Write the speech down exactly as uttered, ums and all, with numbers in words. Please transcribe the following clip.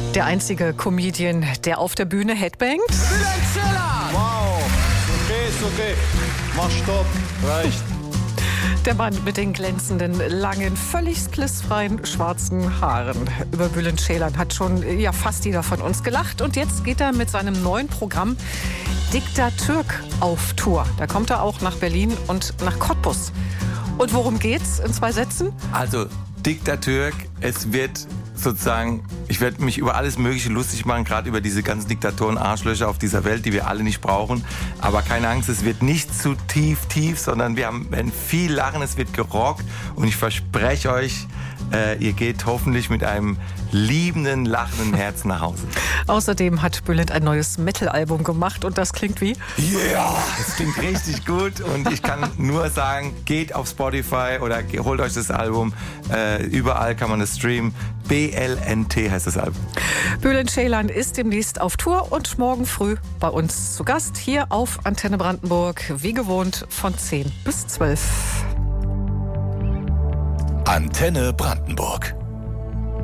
Der einzige Comedian, der auf der Bühne headbangt. Bülent Ceylan! Wow, okay, ist okay. Mach Stopp, reicht. Der Mann mit den glänzenden, langen, völlig splissfreien, schwarzen Haaren. Über Bülent Ceylan hat schon ja, fast jeder von uns gelacht. Und jetzt geht er mit seinem neuen Programm Diktatürk auf Tour. Da kommt er auch nach Berlin und nach Cottbus. Und worum geht's in zwei Sätzen? Also Diktatürk, es wird sozusagen, ich werde mich über alles Mögliche lustig machen, gerade über diese ganzen Diktatoren, Arschlöcher auf dieser Welt, die wir alle nicht brauchen. Aber keine Angst, es wird nicht zu tief, tief, sondern wir haben, werden viel lachen, es wird gerockt und ich verspreche euch, äh, ihr geht hoffentlich mit einem liebenden, lachenden Herzen nach Hause. Außerdem hat Bülent ein neues Metal-Album gemacht und das klingt wie? Ja, das klingt richtig gut und ich kann nur sagen, geht auf Spotify oder holt euch das Album. Äh, überall kann man es streamen. B L N T heißt das Album. Bülent Ceylan ist demnächst auf Tour und morgen früh bei uns zu Gast hier auf Antenne Brandenburg, wie gewohnt von zehn bis zwölf. Antenne Brandenburg.